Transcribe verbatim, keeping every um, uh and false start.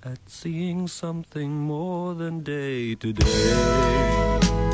at seeing something more than day to day.